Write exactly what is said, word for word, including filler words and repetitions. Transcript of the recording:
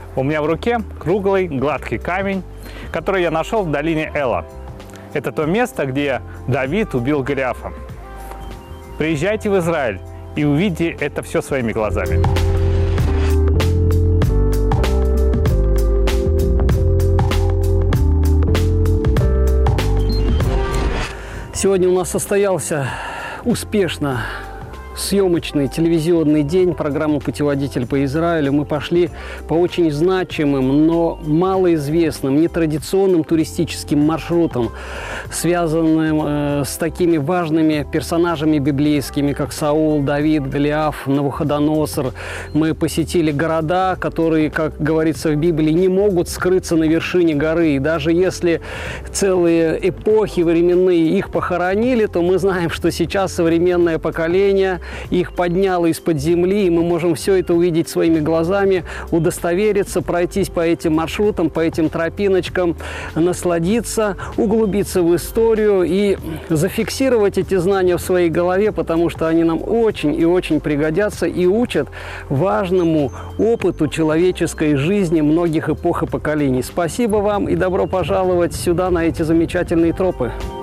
У меня в руке круглый гладкий камень, который я нашел в долине Эла. Это то место, где Давид убил Голиафа. Приезжайте в Израиль и увидите это все своими глазами. Сегодня у нас состоялся успешно съемочный телевизионный день программы «Путеводитель по Израилю». Мы пошли по очень значимым, но малоизвестным, нетрадиционным туристическим маршрутам, связанным э, с такими важными персонажами библейскими, как Саул, Давид, Голиаф, Навуходоносор. Мы посетили города, которые, как говорится в Библии, не могут скрыться на вершине горы. И даже если целые эпохи временные их похоронили, то мы знаем, что сейчас современное поколение их подняло из-под земли, и мы можем все это увидеть своими глазами, удостовериться, пройтись по этим маршрутам, по этим тропиночкам, насладиться, углубиться в историю и зафиксировать эти знания в своей голове, потому что они нам очень и очень пригодятся и учат важному опыту человеческой жизни многих эпох и поколений. Спасибо вам и добро пожаловать сюда, на эти замечательные тропы.